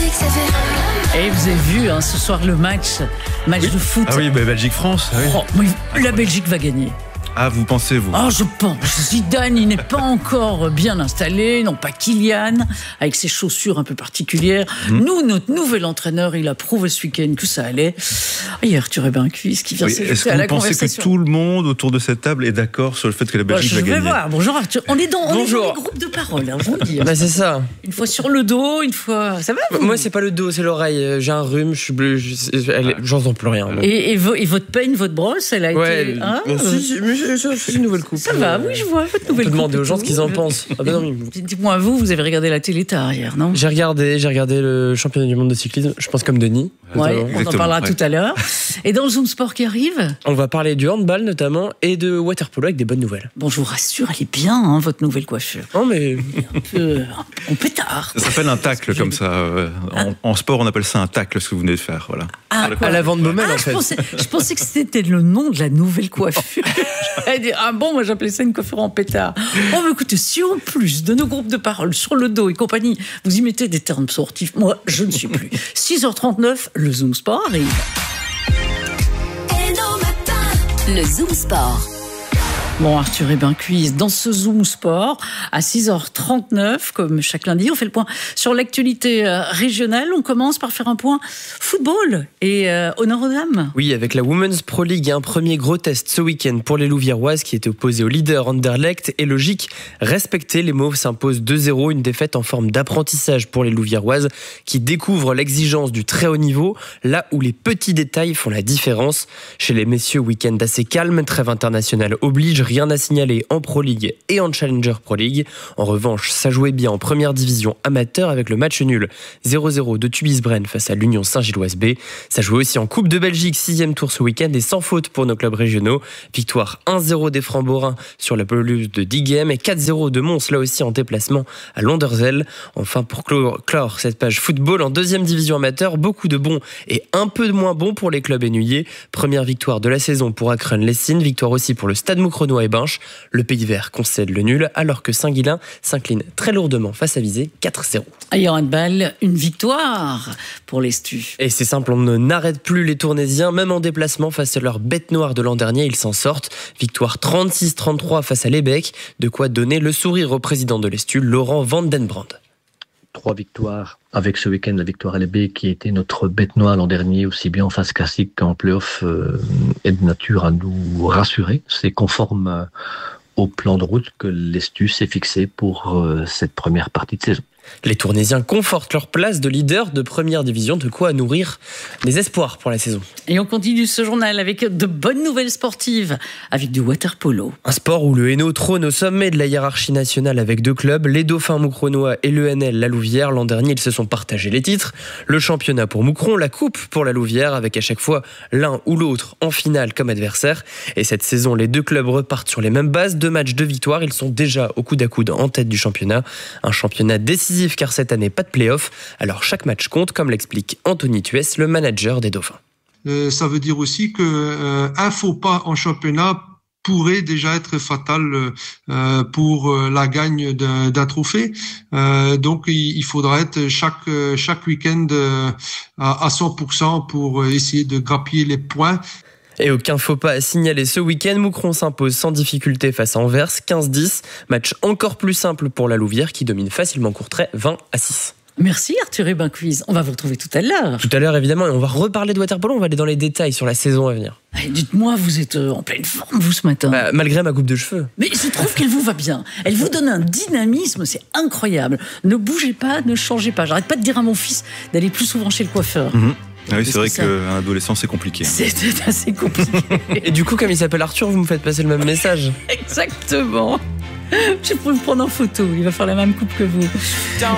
Et vous avez vu ce soir le match de foot. Ah oui, Belgique-France. Oui. La Belgique va gagner. Ah, vous pensez, vous? Ah, je pense. Zidane, il n'est pas encore bien installé, non pas Kylian, avec ses chaussures un peu particulières. Nous, notre nouvel entraîneur, il a prouvé ce week-end que ça allait. Il y a Arthur Ebincuisse qui vient s'ajouter à la conversation. Est-ce que vous pensez que tout le monde autour de cette table est d'accord sur le fait que la Belgique va gagner? Je vais voir. Bonjour Arthur. On est dans les groupes de parole, je vous le dis. C'est ça. Une fois sur le dos, une fois... Ça va vous? Moi, c'est pas le dos, c'est l'oreille. J'ai un rhume, je suis bleu, j'en sens plus rien. Et votre peigne, votre brosse, elle a été... C'est une nouvelle coupe. Ça va, oui, je vois votre nouvelle coupe. On peut demander aux gens ce qu'ils en pensent. Dites-moi, vous avez regardé la télé tard hier, non? J'ai regardé le championnat du monde de cyclisme, je pense comme Denis. Ouais, on en parlera tout à l'heure. Et dans le Zoom Sport qui arrive, on va parler du handball notamment et de waterpolo avec des bonnes nouvelles. Bon, je vous rassure, elle est bien, votre nouvelle coiffure. Non, mais un peu en pétard. Ça s'appelle un tacle comme ça. En sport, on appelle ça un tacle, ce que vous venez de faire. Voilà. À la vente Baumel, en fait. Je pensais que c'était le nom de la nouvelle coiffure. Moi j'appelais ça une coiffure en pétard. Mais écoutez, si en plus de nos groupes de parole sur le dos et compagnie, vous y mettez des termes sportifs, moi je ne suis plus. 6h39, le Zoom Sport arrive. Le Zoom Sport. Bon, Arthur Ebincuisse, dans ce Zoom Sport, à 6h39, comme chaque lundi, on fait le point sur l'actualité régionale. On commence par faire un point football et honneur aux dames. Oui, avec la Women's Pro League, un premier gros test ce week-end pour les Louviéroises qui étaient opposées au leader Anderlecht. Et logique, respecter, les Mauves s'imposent 2-0, une défaite en forme d'apprentissage pour les Louviéroises qui découvrent l'exigence du très haut niveau, là où les petits détails font la différence. Chez les messieurs, week-end assez calme, trêve internationale oblige, rien à signaler en Pro League et en Challenger Pro League. En revanche, ça jouait bien en première division amateur avec le match nul 0-0 de Tubize-Brennes face à l'Union Saint-Gilloise B. Ça jouait aussi en Coupe de Belgique, 6e tour ce week-end et sans faute pour nos clubs régionaux. Victoire 1-0 des Francs-Borins sur la pelouse de Diegem et 4-0 de Mons, là aussi en déplacement à Londerzeel. Enfin, pour clore cette page football en deuxième division amateur, beaucoup de bons et un peu de moins bons pour les clubs énuyés. Première victoire de la saison pour Akron-Lessine, victoire aussi pour le Stade Moucronois et Binche. Le Pays Vert concède le nul alors que Saint-Guilain s'incline très lourdement face à Visé 4-0. Et en handball, une victoire pour les Stus. Et c'est simple, on n'arrête plus les Tournaisiens, même en déplacement face à leur bête noire de l'an dernier, ils s'en sortent. Victoire 36-33 face à l'Ebec, de quoi donner le sourire au président de l'Estu, Laurent Van den Brand. 3 victoires avec ce week-end, la victoire à l'EB qui était notre bête noire l'an dernier, aussi bien en phase classique qu'en play-off, est de nature à nous rassurer. C'est conforme au plan de route que l'Estu s'est fixé pour cette première partie de saison. Les Tournaisiens confortent leur place de leader de première division, de quoi nourrir des espoirs pour la saison. Et on continue ce journal avec de bonnes nouvelles sportives, avec du waterpolo. Un sport où le Hainaut trône au sommet de la hiérarchie nationale avec 2 clubs, les Dauphins Moucronois et l'ENL La Louvière. L'an dernier, ils se sont partagés les titres. Le championnat pour Moucron, la coupe pour la Louvière, avec à chaque fois l'un ou l'autre en finale comme adversaire. Et cette saison, les 2 clubs repartent sur les mêmes bases, 2 matchs, 2 victoires. Ils sont déjà au coude à coude en tête du championnat. Un championnat décisif car cette année, pas de play-off. Alors chaque match compte, comme l'explique Anthony Tuès, le manager des Dauphins. Ça veut dire aussi qu'un faux pas en championnat pourrait déjà être fatal pour la gagne d'un trophée. Donc il faudra être chaque week-end à 100% pour essayer de grappiller les points. Et aucun faux pas à signaler ce week-end. Moucron s'impose sans difficulté face à Anvers, 15-10. Match encore plus simple pour la Louvière qui domine facilement Courtrai, 20-6. Merci Arthur Ebincuisse. On va vous retrouver tout à l'heure. Tout à l'heure évidemment, et on va reparler de waterpolo, on va aller dans les détails sur la saison à venir. Dites-moi, vous êtes en pleine forme vous ce matin. Malgré ma coupe de cheveux. Mais je trouve qu'elle vous va bien. Elle vous donne un dynamisme, c'est incroyable. Ne bougez pas, ne changez pas. J'arrête pas de dire à mon fils d'aller plus souvent chez le coiffeur. Ah oui, c'est vrai qu'un adolescent, c'est compliqué. C'est assez compliqué. Et du coup, comme il s'appelle Arthur, vous me faites passer le même message. Exactement. Je peux vous prendre en photo, il va faire la même coupe que vous.